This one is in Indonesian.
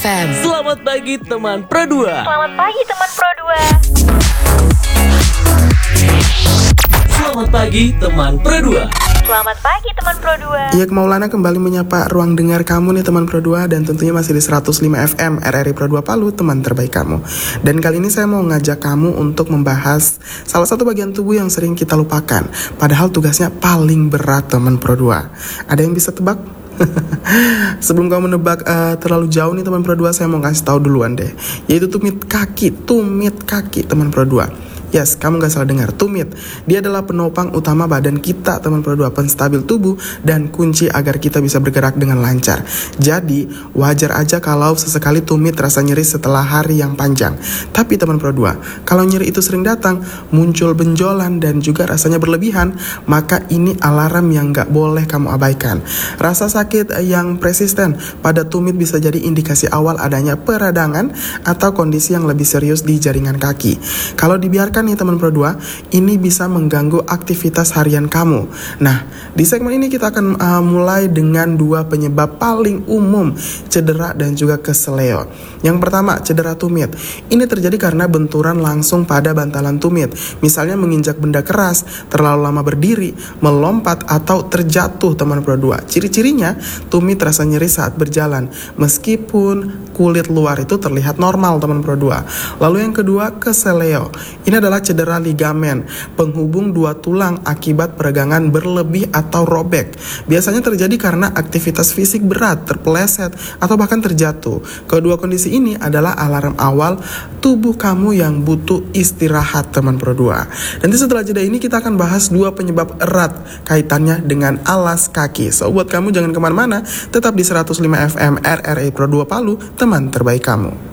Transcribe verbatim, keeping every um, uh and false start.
F M. Selamat pagi teman Pro dua. Selamat pagi teman Pro dua. Selamat pagi teman Pro dua. Selamat pagi teman Pro dua. Iya, Maulana kembali menyapa ruang dengar kamu nih teman Pro dua. Dan tentunya masih di seratus lima F M R R I Pro dua Palu, teman terbaik kamu. Dan kali ini saya mau ngajak kamu untuk membahas salah satu bagian tubuh yang sering kita lupakan, padahal tugasnya paling berat teman Pro dua. Ada yang bisa tebak? Sebelum kamu menebak uh, terlalu jauh nih teman Pro dua, saya mau kasih tahu duluan deh, yaitu tumit kaki. Tumit kaki teman Pro dua. Yes, kamu gak salah dengar, tumit. Dia adalah penopang utama badan kita teman Pro dua, penstabil tubuh dan kunci agar kita bisa bergerak dengan lancar. Jadi wajar aja kalau sesekali tumit rasa nyeri setelah hari yang panjang. Tapi teman Pro dua, kalau nyeri itu sering datang, muncul benjolan dan juga rasanya berlebihan, maka ini alarm yang gak boleh kamu abaikan. Rasa sakit yang persisten pada tumit bisa jadi indikasi awal adanya peradangan atau kondisi yang lebih serius di jaringan kaki. Kalau dibiarkan nih teman Pro dua, ini bisa mengganggu aktivitas harian kamu. Nah, di segmen ini kita akan uh, mulai dengan dua penyebab paling umum cedera dan juga keseleo. Yang pertama, cedera tumit. Ini terjadi karena benturan langsung pada bantalan tumit. Misalnya menginjak benda keras, terlalu lama berdiri, melompat, atau terjatuh teman Pro dua. Ciri-cirinya, tumit rasa nyeri saat berjalan, meskipun kulit luar itu terlihat normal teman Pro dua. Lalu yang kedua, keseleo. Ini adalah cedera ligamen penghubung dua tulang akibat peregangan berlebih atau robek. Biasanya terjadi karena aktivitas fisik berat, terpeleset, atau bahkan terjatuh. Kedua kondisi ini adalah alarm awal tubuh kamu yang butuh istirahat teman Pro dua. Nanti setelah jeda ini kita akan bahas dua penyebab erat kaitannya dengan alas kaki. So buat kamu jangan kemana-mana, tetap di seratus lima F M R R I Pro dua Palu, teman terbaik kamu.